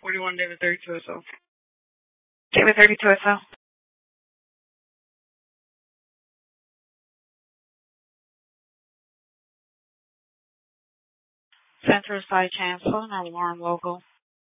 41 David 32 SO. David 32 SO. Central Site Chancellor, and Lauren Local.